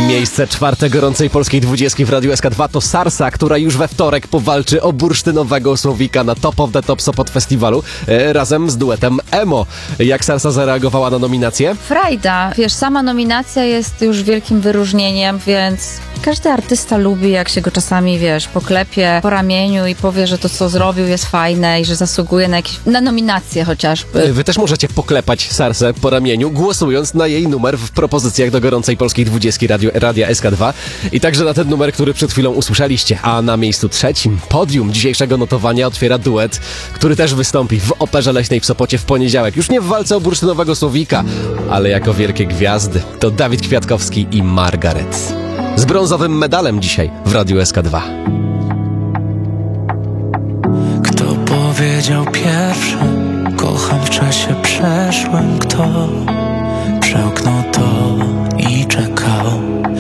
Miejsce czwarte gorącej polskiej 20 w Radiu SK2 to Sarsa, która już we wtorek powalczy o bursztynowego Słowika na Top of the Top Sopot Festiwalu razem z duetem Emo. Jak Sarsa zareagowała na nominację? Frajda. Wiesz, sama nominacja jest już wielkim wyróżnieniem, więc każdy artysta lubi, jak się go czasami, wiesz, poklepie po ramieniu i powie, że to, co zrobił, jest fajne i że zasługuje na nominację chociażby. Wy też możecie poklepać Sarsę po ramieniu, głosując na jej numer w propozycjach do gorącej polskiej 20 Radia SK2 i także na ten numer, który przed chwilą usłyszeliście. A na miejscu trzecim podium dzisiejszego notowania otwiera duet, który też wystąpi w Operze Leśnej w Sopocie w poniedziałek. Już nie w walce o bursztynowego Słowika, ale jako wielkie gwiazdy. To Dawid Kwiatkowski i Margaret. Z brązowym medalem dzisiaj w Radiu SK2. Kto powiedział pierwszy, kocham w czasie przeszłym? Kto przełknął to i